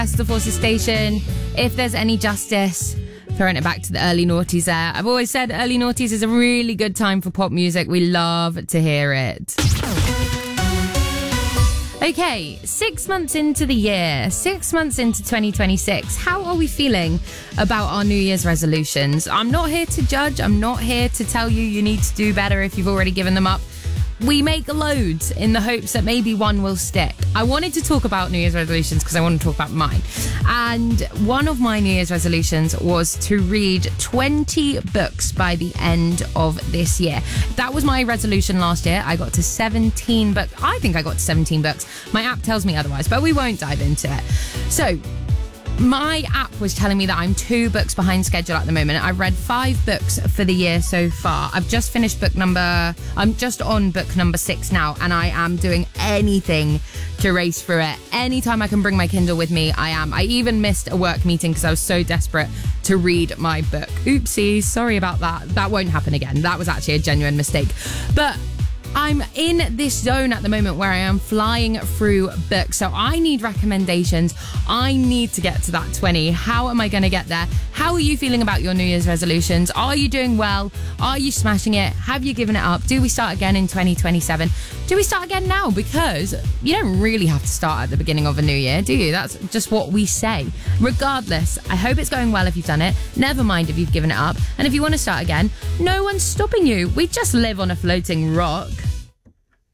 That's the Forces Station. If there's any justice, throwing it back to the early noughties there. I've always said early noughties is a really good time for pop music. We love to hear it. Okay, 6 months into the year, 6 months into 2026. How are we feeling about our New Year's resolutions? I'm not here to judge. I'm not here to tell you you need to do better if you've already given them up. We make loads in the hopes that maybe one will stick. I wanted to talk about New Year's resolutions because I want to talk about mine. And one of my New Year's resolutions was to read 20 books by the end of this year. That was my resolution last year. I got to 17 books. I think I got to 17 books. My app tells me otherwise, but we won't dive into it. So, my app was telling me that I'm 2 books behind schedule at the moment. I've read 5 books for the year so far. I've just finished I'm just on book number 6 now, and I am doing anything to race through it. Anytime I can bring my Kindle with me, I am. I even missed a work meeting because I was so desperate to read my book. Oopsies, sorry about that. That won't happen again. That was actually a genuine mistake. But I'm in this zone at the moment where I am flying through books. So I need recommendations. I need to get to that 20. How am I going to get there? How are you feeling about your New Year's resolutions? Are you doing well? Are you smashing it? Have you given it up? Do we start again in 2027? Do we start again now? Because you don't really have to start at the beginning of a new year, do you? That's just what we say. Regardless, I hope it's going well if you've done it. Never mind if you've given it up. And if you want to start again, no one's stopping you. We just live on a floating rock.